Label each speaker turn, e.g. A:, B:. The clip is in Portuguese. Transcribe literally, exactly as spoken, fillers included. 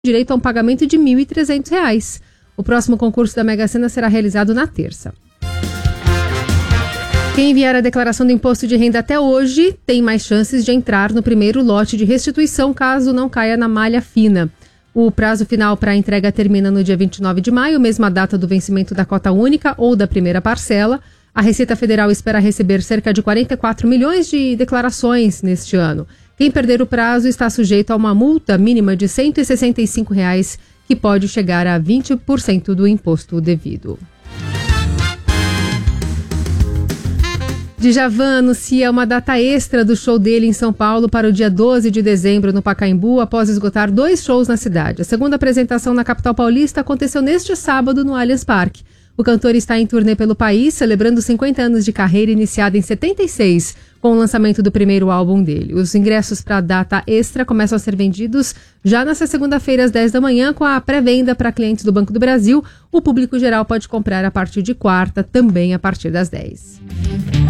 A: direito a um pagamento de mil e trezentos reais. O próximo concurso da Mega Sena será realizado na terça. Quem enviar a declaração do imposto de renda até hoje tem mais chances de entrar no primeiro lote de restituição, caso não caia na malha fina. O prazo final para a entrega termina no dia vinte e nove de maio, mesma data do vencimento da cota única ou da primeira parcela. A Receita Federal espera receber cerca de quarenta e quatro milhões de declarações neste ano. Quem perder o prazo está sujeito a uma multa mínima de cento e sessenta e cinco reais, que pode chegar a vinte por cento do imposto devido. Djavan anuncia uma data extra do show dele em São Paulo para o dia doze de dezembro no Pacaembu, após esgotar dois shows na cidade. A segunda apresentação na capital paulista aconteceu neste sábado no Allianz Parque. O cantor está em turnê pelo país, celebrando cinquenta anos de carreira iniciada em setenta e seis, com o lançamento do primeiro álbum dele. Os ingressos para a data extra começam a ser vendidos já nesta segunda-feira às dez da manhã, com a pré-venda para clientes do Banco do Brasil. O público geral pode comprar a partir de quarta, também a partir das dez.